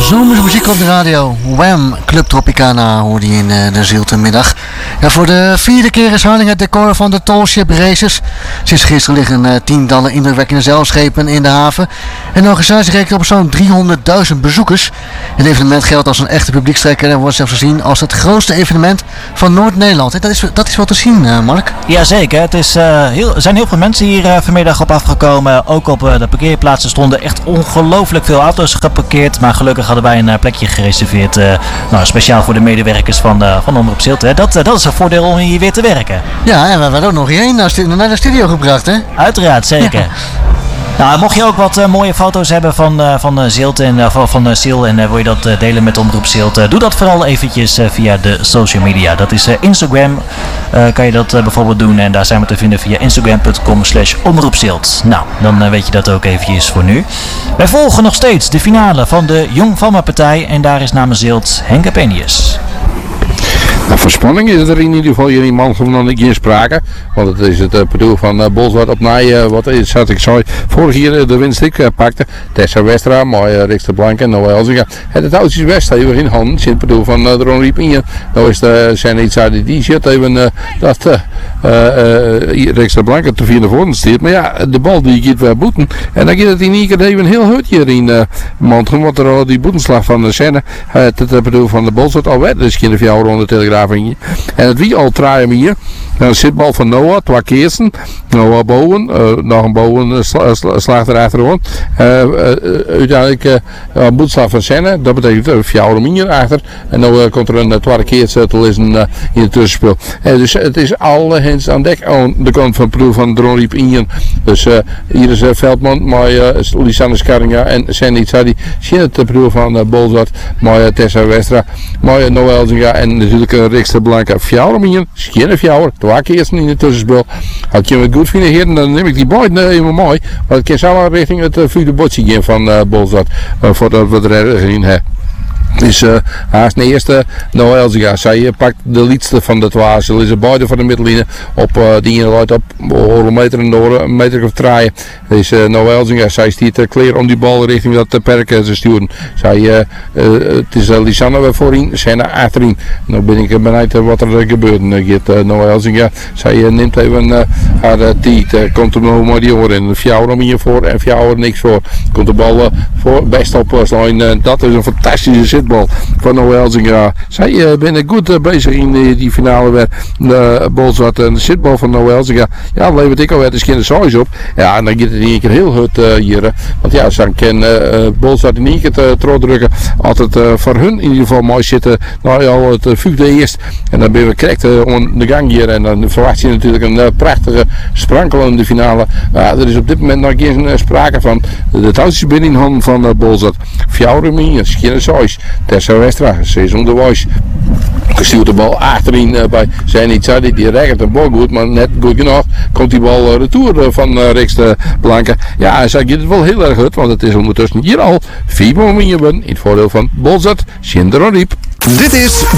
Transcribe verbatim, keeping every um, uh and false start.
Zomerse muziek op de radio. Wham! Club Tropicana hoorde je in uh, de Ziltermiddag. Ja, voor de vierde keer is Harlingen het decor van de Tallship Races. Sinds gisteren liggen uh, tientallen indrukwekkende zeilschepen in de haven. En de organisatie rekent op zo'n driehonderdduizend bezoekers. Het evenement geldt als een echte publiekstrekker en wordt zelfs gezien als het grootste evenement van Noord-Nederland. En dat is, dat is wel te zien, uh, Mark. Jazeker, het is, uh, heel, er zijn heel veel mensen hier uh, vanmiddag op afgekomen. Ook op uh, de parkeerplaatsen stonden echt ongelooflijk veel auto's geparkeerd. Maar gelukkig hadden wij een uh, plekje gereserveerd. Uh, nou, speciaal voor de medewerkers van, uh, van Omroep Zilt. Dat, uh, dat is een voordeel om hier weer te werken. Ja, en we werden ook nog hierheen naar, stu- naar de studio gebracht, hè? Uiteraard, zeker. Ja. Nou, mocht je ook wat uh, mooie foto's hebben van, uh, van uh, Zilt en uh, van, van uh, Sil en uh, wil je dat uh, delen met Omroep Zilt, uh, doe dat vooral eventjes uh, via de social media. Dat is uh, Instagram, uh, kan je dat uh, bijvoorbeeld doen en daar zijn we te vinden via instagram punt com slash omroep zilt. Nou, dan uh, weet je dat ook eventjes voor nu. Wij volgen nog steeds de finale van de Jong Vamma partij en daar is namens Zilt Henk Penius. Nou, voor spanning is er in ieder geval hier iemand van nog niet in sprake. Want het is het uh, bedoel van uh, Bolzwart op Nij, uh, wat is, had ik zo vorig jaar uh, de winst uh, pakte. Tessa Westra, mooi uh, Rick de Blanke en Noël Elzinga. Het het oudjes West even in handen, zit bedoel van uh, de Ron Riep in je. Nou is de zijn iets uit die shit even uh, dat uh, uh, Rick de Blanke te vier naar voren steert. Maar ja, de bal die gaat weer boeten. En dan gaat het in ieder geval even heel hard hier in uh, Mantrum. Want er al die boetenslag van de scène. Uh, het uh, bedoel van de Bolzwart al werd. Dus in de vier ronde Telegraaf. En het wie al draaien hier. Dan zit bal van Noah, twee keersen. Noah Bowen, uh, nog een Bowen uh, sla, sla, slaagt er achterom. Uh, uh, uiteindelijk uh, een boetslag van Senne. Dat betekent uh, vier hier achter. En dan uh, komt er een uh, tweede keertje te lezen uh, in het tussenspel. Uh, dus het is alle hens aan dek aan de kant van Proef van Dronriep Ingen. Dus uh, hier is uh, Veldman, maar uh, Lisanne Scaringa en Senne Itzadi. Zien het Proef van uh, Bolzwart, maar uh, Tessa Westra, maar uh, Noël Elzinga en natuurlijk uh, Rick de Blanke. Fjouwer hier, Schienne Fjouwer, twee keersen in het tussenspel. Als je het goed vindt, heren, dan neem ik die boy uh, even mooi. Want ik kan zo richting het uh, vuurde botje gaan van uh, Bolzwart. Uh, voordat we er gezien hebben. Dus uh, haast de eerste Noël Elzinga. Zij uh, pakt de liedste van de twee. Ze is beide van de middellijnen op uh, die ene luidt op een meter en door een meter of draaien. Dus uh, Noël Elzinga. Zij stiert uh, clear om die bal richting dat uh, perk uh, te sturen. Zij, uh, uh, het is uh, Lisanne weer voorin, Senna achterin. Nou ben ik uh, benieuwd uh, wat er uh, gebeurt. Uh, gaat uh, Noël Elzinga. Zij uh, neemt even uh, haar uh, tijd. Uh, komt er nog maar die oren in. Fjouwer om hier voor en Fjouwer niks voor. Komt de bal uh, voor best op uh, slaan. Uh, dat is een fantastische zitbal van Noël Elzinga. Zij uh, ben goed uh, bezig in die, die finale weer. De Bolzwart en de zitbal van Noël Elzinga. Ja, dat levert ik alweer de skinne saus op. Ja, en dan gaat het in één keer heel goed uh, hier. Uh, want ja, ze kan uh, Bolzwart in één keer uh, terugdrukken. Altijd uh, voor hun in ieder geval mooi zitten. Nou ja, het uh, vuurde eerst. En dan ben we correct uh, om de gang hier. En dan verwacht je natuurlijk een uh, prachtige sprankel in de finale. Uh, er is op dit moment nog geen uh, sprake van. De touwtjes binnen in handen van uh, Bolzwart. Fjouwer, skinne saus. Tessa Westra, seizoen de Voice. Gestuurd de bal achterin uh, bij zijn Itzadi, die regelt de bal goed, maar net goed genoeg. Komt die bal uh, retour uh, van uh, Riks de Blanke. Ja, en zij gaat het wel heel erg goed, want het is ondertussen hier al vier momenten in het voordeel van Bolzwart, Shinderon Riep. Dit is